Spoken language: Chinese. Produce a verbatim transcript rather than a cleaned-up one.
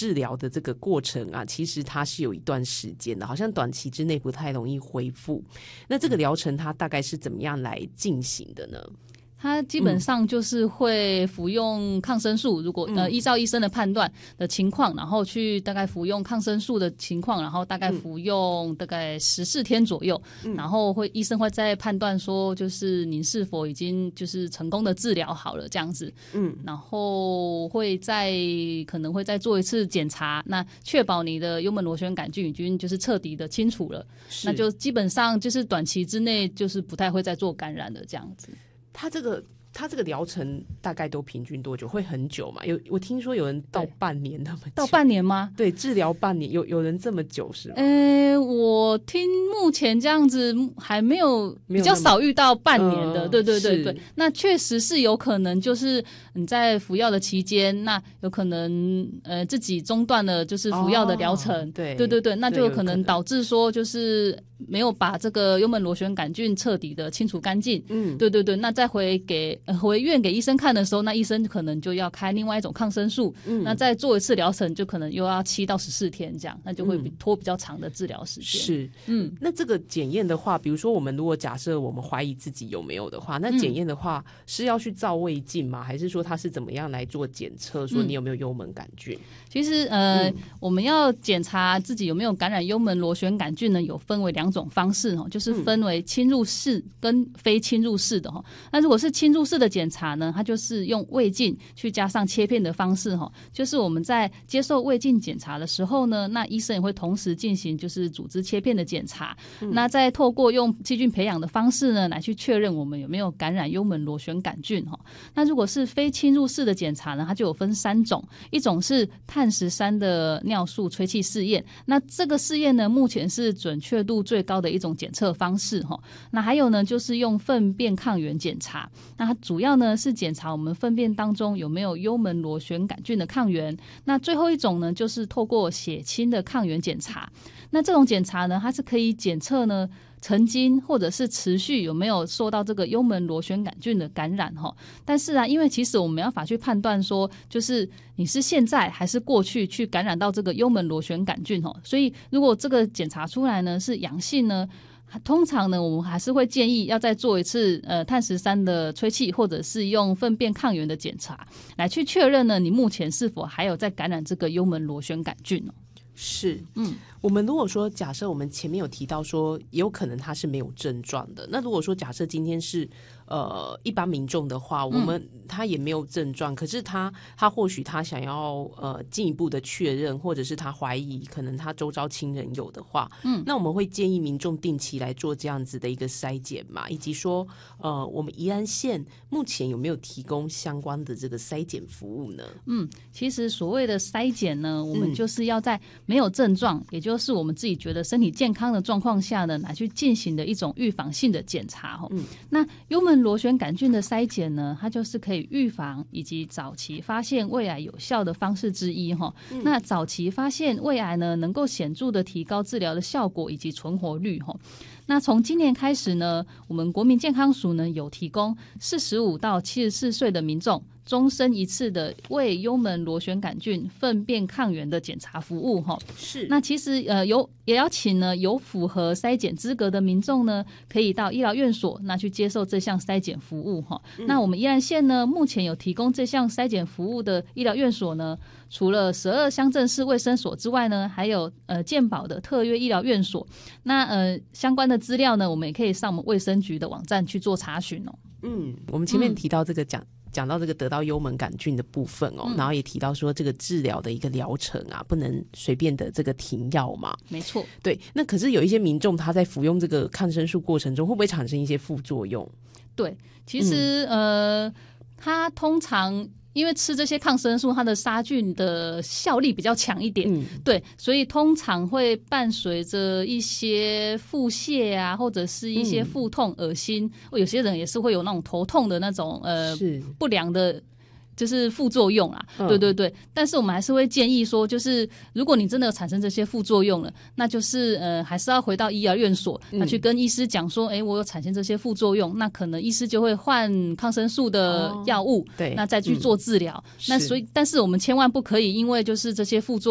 治疗的这个过程啊，其实它是有一段时间的，好像短期之内不太容易恢复。那这个疗程它大概是怎么样来进行的呢？ 它基本上就是会服用抗生素，如果呃依照医生的判断的情况，然后去大概服用抗生素的情况，然后大概服用大概十四天左右，嗯、然后会医生会再判断说，就是您是否已经就是成功的治疗好了这样子，嗯，然后会再可能会再做一次检查，那确保你的幽门螺旋杆菌已经就是彻底的清除了，那就基本上就是短期之内就是不太会再做感染的这样子。 他这个他这个疗程大概都平均多久？会很久吗？有我听说有人到半年那么久。 到半年吗？ 对，治疗半年，有有人这么久是吗？ 呃，我听目前这样子还没有，比较少遇到半年的。呃、对对对对，那确实是有可能，就是你在服药的期间，那有可能呃自己中断了就是服药的疗程。哦、对对对对，那就有可能导致说就是没有把这个幽门螺旋杆菌彻底的清除干净。嗯，对对对，那再回给。呃、回院给医生看的时候，那医生可能就要开另外一种抗生素，嗯、那再做一次疗程就可能又要七到十四天这样，那就会比拖比较长的治疗时间。 是，嗯，那这个检验的话，比如说我们如果假设我们怀疑自己有没有的话，那检验的话、嗯、是要去照胃镜吗？还是说它是怎么样来做检测，说你有没有幽门杆菌？嗯、 其实呃、嗯，我们要检查自己有没有感染幽门螺旋杆菌呢，有分为两种方式哦，就是分为侵入式跟非侵入式的哈。那如果是侵入式的检查呢，它就是用胃镜去加上切片的方式哈，就是我们在接受胃镜检查的时候呢，那医生也会同时进行就是组织切片的检查，嗯、那再透过用细菌培养的方式呢，来去确认我们有没有感染幽门螺旋杆菌哈。那如果是非侵入式的检查呢，它就有分三种，一种是碳十三的尿素吹气试验，那这个试验呢，目前是准确度最高的一种检测方式哈。那还有呢，就是用粪便抗原检查，那它主要呢是检查我们粪便当中有没有幽门螺旋杆菌的抗原。那最后一种呢，就是透过血清的抗原检查。那这种检查呢，它是可以检测呢曾经或者是持续有没有受到这个幽门螺旋杆菌的感染哈。但是啊，因为其实我们要法去判断说，就是你是现在还是过去去感染到这个幽门螺旋杆菌哈，所以如果这个检查出来呢是阳性呢，通常呢，我们还是会建议要再做一次呃碳十三的吹气，或者是用粪便抗原的检查，来去确认呢你目前是否还有在感染这个幽门螺旋杆菌哦。 是，嗯，我们如果说假设我们前面有提到说，也有可能它是没有症状的。那如果说假设今天是呃一般民众的话，我们、嗯、他也没有症状，可是他他或许他想要呃进一步的确认，或者是他怀疑可能他周遭亲人有的话，嗯，那我们会建议民众定期来做这样子的一个筛检嘛，以及说呃我们宜兰县目前有没有提供相关的这个筛检服务呢？ 嗯，其实所谓的筛检呢，我们就是要在没有症状、嗯、也就是我们自己觉得身体健康的状况下呢，来去进行的一种预防性的检查、哦嗯、那幽门螺旋杆菌的筛检呢，它就是可以预防以及早期发现胃癌有效的方式之一、哦嗯、那早期发现胃癌呢，能够显著的提高治疗的效果以及存活率、哦、那从今年开始呢，我们国民健康署呢有提供四十五到七十四岁的民众终身一次的胃幽门螺旋杆菌粪便抗原的检查服务哈。是。那其实呃有也要请呢有符合筛检资格的民众呢，可以到医疗院所那去接受这项筛检服务哈、嗯。那我们宜兰县呢，目前有提供这项筛检服务的医疗院所呢，除了十二乡镇市卫生所之外呢，还有呃健保的特约医疗院所。那呃相关的资料呢，我们也可以上我们卫生局的网站去做查询哦。 嗯，我们前面提到这个讲。嗯讲到这个得到幽门杆菌的部分哦、嗯，然后也提到说这个治疗的一个疗程啊，不能随便的这个停药嘛。 没错， 对。那可是有一些民众他在服用这个抗生素过程中，会不会产生一些副作用？ 对，其实、嗯、呃，它通常。因为吃这些抗生素，它的杀菌的效力比较强一点、嗯，对，所以通常会伴随着一些腹泻啊，或者是一些腹痛、恶心，嗯、有些人也是会有那种头痛的那种呃不良的。就是副作用啦、嗯，对对对，但是我们还是会建议说，就是如果你真的有产生这些副作用了，那就是呃还是要回到医疗院所，那去跟医师讲说，哎、嗯，我有产生这些副作用，那可能医师就会换抗生素的药物，哦、对，那再去做治疗。嗯、那所以，但是我们千万不可以因为就是这些副作用